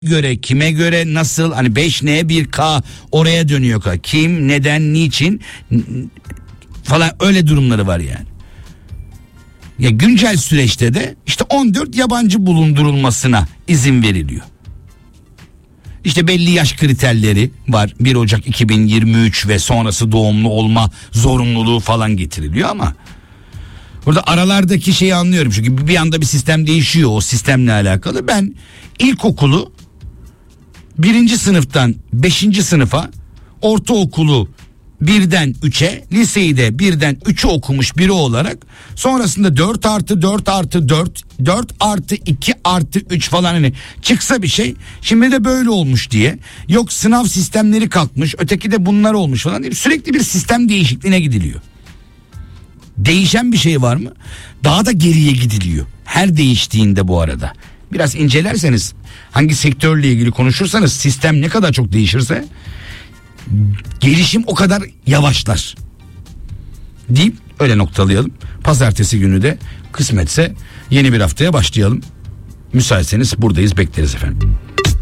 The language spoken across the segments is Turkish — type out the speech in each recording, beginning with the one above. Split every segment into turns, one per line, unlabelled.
göre, kime göre, nasıl, hani 5N1K oraya dönüyor. Kim, neden, niçin falan, öyle durumları var yani. Ya güncel süreçte de işte 14 yabancı bulundurulmasına izin veriliyor. İşte belli yaş kriterleri var. 1 Ocak 2023 ve sonrası doğumlu olma zorunluluğu falan getiriliyor ama burada aralardaki şeyi anlıyorum. Çünkü bir anda bir sistem değişiyor, o sistemle alakalı. Ben ilkokulu 1. sınıftan 5. sınıfa, ortaokulu 1'den 3'e, liseyi de 1'den 3'e okumuş biri olarak, sonrasında 4 artı 4 artı 4, 4 artı 2 artı 3 falan, hani çıksa bir şey, şimdi de böyle olmuş diye, yok sınav sistemleri kalkmış, öteki de bunlar olmuş falan diye sürekli bir sistem değişikliğine gidiliyor. Değişen bir şey var mı? Daha da geriye gidiliyor. Her değiştiğinde bu arada. Biraz incelerseniz, hangi sektörle ilgili konuşursanız, sistem ne kadar çok değişirse gelişim o kadar yavaşlar deyip öyle noktalayalım. Pazartesi günü de kısmetse yeni bir haftaya başlayalım. Müsaitseniz buradayız, bekleriz efendim.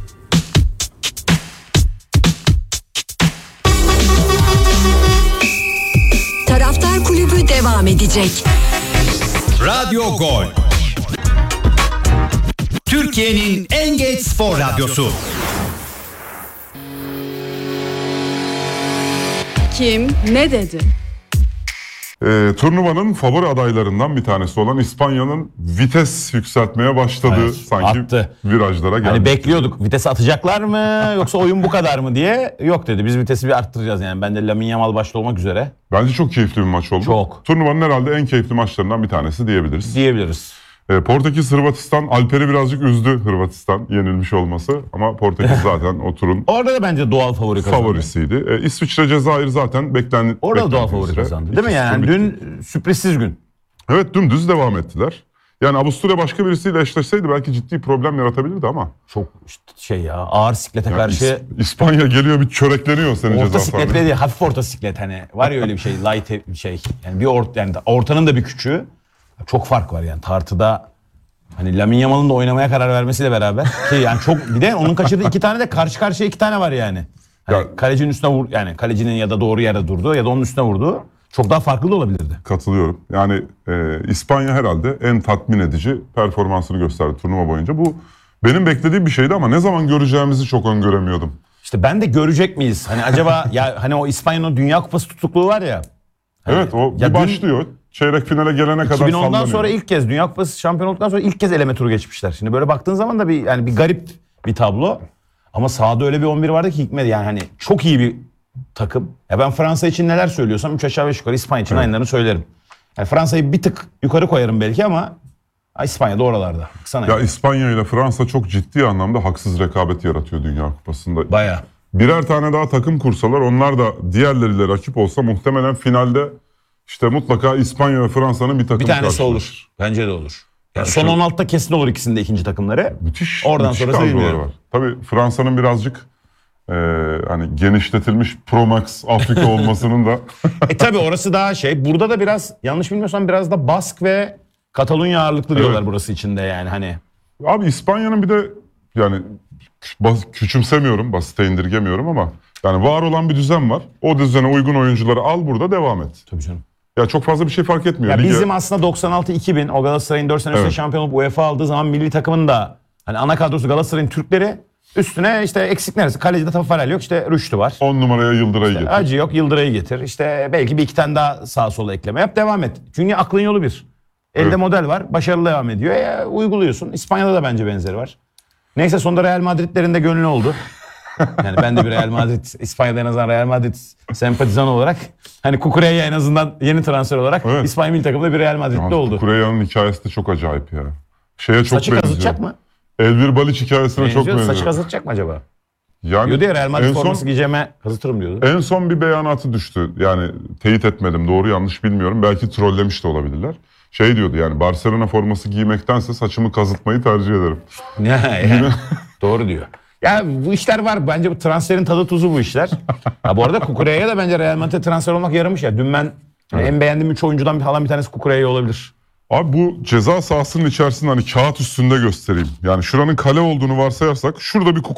Taraftar Kulübü devam edecek.
Radyo Gol, Türkiye'nin en geç spor radyosu.
Kim ne dedi?
Turnuvanın favori adaylarından bir tanesi olan İspanya'nın vites yükseltmeye başladığı,
evet,
sanki
attı.
Virajlara geldi.
Hani bekliyorduk, vitesi atacaklar mı yoksa oyun bu kadar mı diye. Yok dedi, biz vitesi bir arttıracağız yani. Bence Lamine Yamal başta olmak üzere.
Bence çok keyifli bir maç oldu.
Çok.
Turnuvanın herhalde en keyifli maçlarından bir tanesi diyebiliriz.
Portekiz
Hırvatistan, Alper'i birazcık üzdü Hırvatistan yenilmiş olması, ama Portekiz zaten o turun
orada da bence doğal favori kazandı.
favorisiydi. İsviçre, Cezayir zaten
orada da doğal favori kazandı. Değil mi yani? Dün sürprizsiz gün.
Evet, dümdüz devam ettiler. Yani Avusturya başka birisiyle eşleşseydi belki ciddi problem yaratabilirdi ama.
Çok ya, ağır siklete karşı.
İspanya geliyor, bir çörekleniyor senin ceza
Orta siklet değil, hafif orta siklet, hani var ya öyle bir şey, light bir şey. Yani yani ortanın da bir küçüğü. Çok fark var yani tartıda. Hani Lamine Yamal'ın da oynamaya karar vermesiyle beraber ki yani çok, bir de onun kaçırdığı 2 tane de karşı karşıya 2 tane var yani. Hani kalecinin üstüne yani kalecinin ya da doğru yerde durduğu ya da onun üstüne vurduğu çok daha farklı da olabilirdi.
Katılıyorum. Yani İspanya herhalde en tatmin edici performansını gösterdi turnuva boyunca. Bu benim beklediğim bir şeydi ama ne zaman göreceğimizi çok öngöremiyordum.
İşte ben de görecek miyiz? Hani acaba ya hani o İspanya'nın Dünya Kupası tutukluğu var ya. Hani,
evet, o bir başlıyor. Çeyrek finale gelene kadar
2010'dan sonra ilk kez Dünya Kupası şampiyon olduktan sonra ilk kez eleme turu geçmişler. Şimdi böyle baktığın zaman da bir garip bir tablo. Ama sahada öyle bir 11 vardı ki hikmet, yani hani çok iyi bir takım. Ya ben Fransa için neler söylüyorsam 3 aşağı 5 yukarı İspanya için aynılarını söylerim. Yani Fransa'yı bir tık yukarı koyarım belki ama İspanya da oralarda.
Ya İspanya ile Fransa çok ciddi anlamda haksız rekabet yaratıyor Dünya Kupası'nda.
Bayağı.
Birer tane daha takım kursalar, onlar da diğerleriyle rakip olsa muhtemelen finalde İşte mutlaka İspanya ve Fransa'nın bir takım
tanesi
karşılaşır.
olur. Bence de olur. Yani son 16'da kesin olur ikisinde ikinci takımları.
Müthiş.
Oradan
müthiş
sonrası bilmiyorum.
var. Tabii Fransa'nın birazcık hani genişletilmiş Pro Max Afrika olmasının da.
Tabii orası daha burada da biraz, yanlış bilmiyorsam biraz da Bask ve Katalunya ağırlıklı diyorlar burası içinde yani hani.
Abi İspanya'nın bir de yani küçümsemiyorum, basite indirgemiyorum ama yani var olan bir düzen var. O düzene uygun oyuncuları al, burada devam et.
Tabii canım.
Ya çok fazla bir şey fark etmiyor.
Ya bizim aslında 96-2000 o Galatasaray'ın 4 sene üstüne şampiyon olup UEFA aldığı zaman milli takımın da hani ana kadrosu Galatasaray'ın Türkleri, üstüne işte eksik neresi? Kalecide Tafarel yok, işte Rüştü var.
10 numaraya Yıldıray'ı getir.
Acı yok, Yıldıray'ı getir. İşte belki bir iki tane daha sağa sola ekleme yap, devam et. Çünkü aklın yolu bir. Elde model var, başarılı devam ediyor. Uyguluyorsun. İspanya'da da bence benzeri var. Neyse, sonunda Real Madrid'lerin de gönlü oldu. Yani ben de bir Real Madrid, İspanya'da en azından Real Madrid sempatizan olarak, hani Cucurella en azından yeni transfer olarak İspanya milli takımda bir Real Madrid'li oldu.
Cucurella'nın hikayesi de çok acayip ya. Çok
saçı
benziyor.
kazıtacak mı?
Elvir Baliç hikayesine çok benziyor.
Saçı kazıtacak mı acaba?
Yani
diyordu ya, Real Madrid forması giyeceğime kazıtırım diyordu.
En son bir beyanatı düştü. Yani teyit etmedim, doğru yanlış bilmiyorum. Belki trollemiş de olabilirler. Diyordu yani, Barcelona forması giymektense saçımı kazıtmayı tercih ederim.
Yani, doğru diyor. Ya bu işler var. Bence bu transferin tadı tuzu bu işler. Bu arada Cucurella'ya da bence Real Madrid'e transfer olmak yaramış ya. Dün ben en beğendiğim 3 oyuncudan bir tanesi Cucurella olabilir.
Abi bu ceza sahasının içerisinde hani kağıt üstünde göstereyim. Yani şuranın kale olduğunu varsayarsak şurada bir